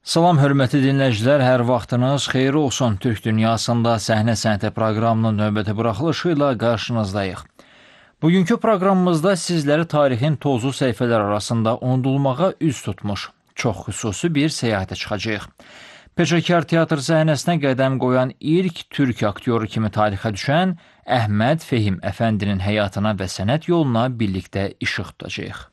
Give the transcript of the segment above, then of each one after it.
Salam, hörmətli dinləyicilər, hər vaxtınız xeyir olsun. Türk dünyasında səhnə sənəti proqramının növbəti buraxılışı ilə qarşınızdayıq. Bugünkü proqramımızda sizləri tarixin tozlu səhifələr arasında unudulmağa üz tutmuş, çox xüsusi bir səyahətə çıxacağıq. Peşəkar teatr səhnəsinə qədəm qoyan ilk türk aktyoru kimi tarixə düşən Əhməd Fehim Əfəndinin həyatına və sənət yoluna birlikdə işıq tutacağıq.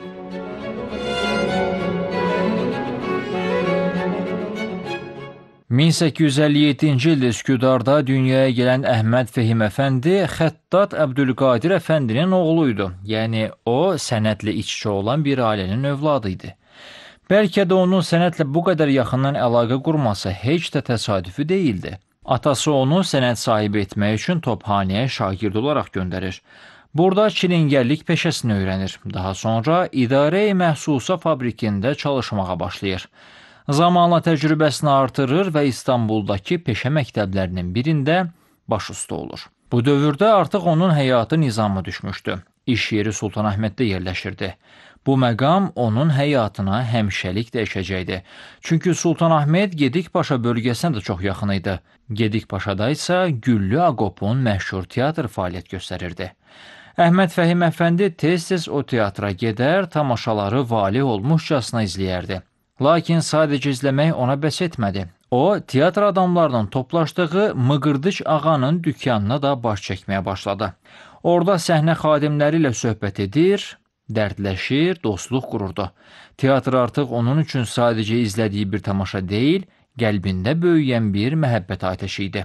1857-ci ildə Üsküdarda dünyaya gələn Əhməd Fehim Əfəndi Xəttat Əbdülqadir Əfəndinin oğluydu. Yəni, o, sənətlə iç-içə olan bir ailənin övladı idi. Bəlkə də onun sənətlə bu qədər yaxından əlaqə qurması heç də təsadüfi deyildi. Atası onu sənət sahibi etmək üçün Tophanəyə şagird olaraq göndərir. Burada çilingərlik peşəsini öyrənir. Daha sonra İdarə-i Məhsusa fabrikində çalışmağa başlayır. Zamanla təcrübəsini artırır və İstanbuldakı peşə məktəblərinin birində baş usta olur. Bu dövrdə artıq onun həyatı nizama düşmüşdü. İş yeri Sultanahmeddə yerləşirdi. Bu məqam onun həyatına həmişəlik dəyişəcəkdi. Çünki Sultanahmed Gedikpaşa bölgəsinə də çox yaxın idi. Gedikpaşada isə Güllü Aqopun məşhur teatr fəaliyyət göstərirdi. Əhməd Fəhim Əfəndi tez-tez o teatra gedər, tamaşaları valeh olmuşcasına izləyərdi. Lakin sadəcə izləmək ona bəs etmədi. O, teatr adamlarının toplaşdığı Mıqırdıç ağanın dükkanına da baş çəkməyə başladı. Orada səhnə xadimləri ilə söhbət edir, dərdləşir, dostluq qururdu. Teatr artıq onun üçün sadəcə izlədiyi bir tamaşa deyil, qəlbində böyüyən bir məhəbbət atəşi idi.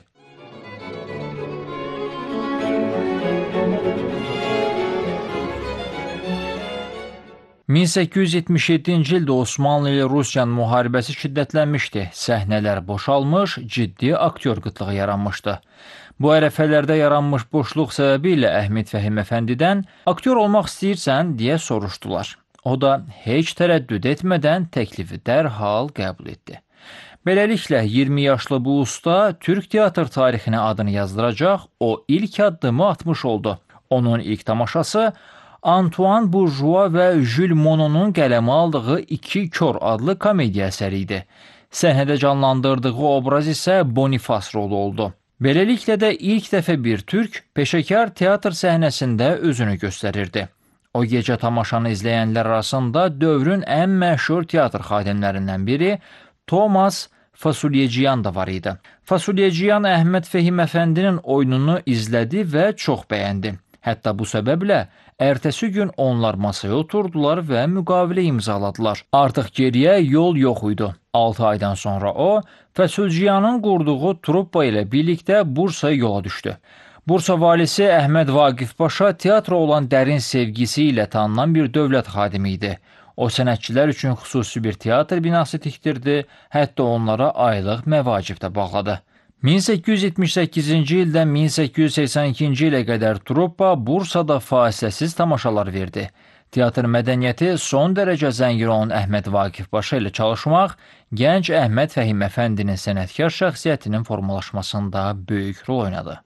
(1877-ci ildə Osmanlı ilə Rusiyanın müharibəsi şiddətlənmişdi. Səhnələr boşalmış, ciddi aktyor qıtlığı yaranmışdı. Bu ərəfələrdə yaranmış boşluq səbəbi ilə Əhməd Fəhim Əfəndidən aktyor olmaq istəyirsən deyə soruşdular. O da heç tərəddüd etmədən təklifi dərhal qəbul etdi. Beləliklə 20 yaşlı bu usta Türk teatr tarixinə adını yazdıracaq, o ilk addımı atmış oldu. Onun ilk tamaşası Antoine Bourgeois və Jules Monod'un qələmə aldığı İki Kör adlı komediya əsəri idi. Səhnədə canlandırdığı obraz isə Bonifas rolu oldu. Beləliklə də ilk dəfə bir türk peşəkar teatr səhnəsində özünü göstərirdi. O gecə tamaşanı izləyənlər arasında dövrün ən məşhur teatr xadimlərindən biri Thomas Fasulyeciyan da var idi. Fasulyeciyan Əhməd Fehim Əfəndinin oyununu izlədi və çox bəyəndi. Hətta bu səbəblə ertəsi gün onlar masaya oturdular və müqavilə imzaladılar. Artıq geriyə yol yox idi. 6 aydan sonra o, Fəsulciyanın qurduğu truppa ilə birlikdə Bursaya yola düşdü. Bursa valisi Əhməd Vaqif Paşa teatra olan dərin sevgisi ilə tanınan bir dövlət xadimi idi. O, sənətçilər üçün xüsusi bir teatr binası tikdirdi, hətta onlara aylıq məvacib də bağladı. 1878-ci ildən 1882-ci ilə qədər truppa Bursada fasiləsiz tamaşalar verdi. Teatr mədəniyyəti son dərəcə zəngin olan Əhməd Vaqif Paşa ilə çalışmaq, gənc Əhməd Fəhim Əfəndinin sənətkar şəxsiyyətinin formalaşmasında böyük rol oynadı.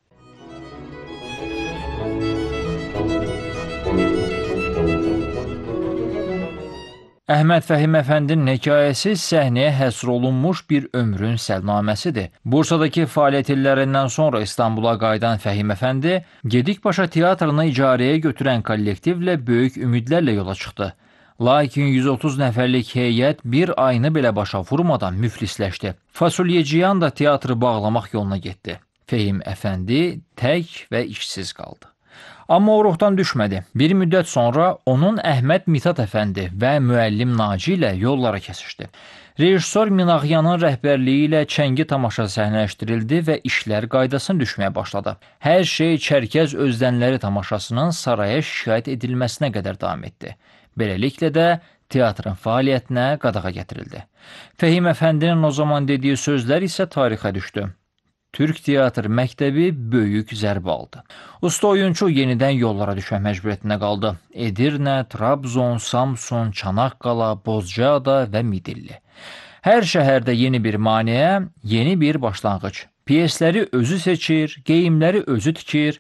Əhməd Fəhim Əfəndinin hekayəsi səhnəyə həsr olunmuş bir ömrün səlnaməsidir. Bursadakı fəaliyyət illərindən sonra İstanbula qayıdan Fəhim Əfəndi Gedikpaşa teatrını icarəyə götürən kollektivlə böyük ümidlərlə yola çıxdı. Lakin 130 nəfərlik heyət bir ayını belə başa vurmadan müflisləşdi. Fasulyeciyan da teatrı bağlamaq yoluna getdi. Fəhim Əfəndi tək və işsiz qaldı. Amma o ruhdan düşmədi. Bir müddət sonra onun Əhməd Mithat Əfəndi və müəllim Naci ilə yollara kəsişdi. Rejissor Minağyanın rəhbərliyi ilə Çəngi tamaşa səhnələşdirildi və işlər qaydasına düşməyə başladı. Hər şey Çərkəz Özdənləri tamaşasının saraya şikayət edilməsinə qədər davam etdi. Beləliklə də teatrın fəaliyyətinə qadağa gətirildi. Fəhim Əfəndinin o zaman dediyi sözlər isə tarixə düşdü. Türk teatr məktəbi böyük zərbə aldı. Usta oyunçu yenidən yollara düşmək məcburiyyətində qaldı. Edirnə, Trabzon, Samsun, Çanaqqala, Bozcaada və Midilli. Hər şəhərdə yeni bir maneə, yeni bir başlanğıc. Piyesləri özü seçir, geyimləri özü tikir,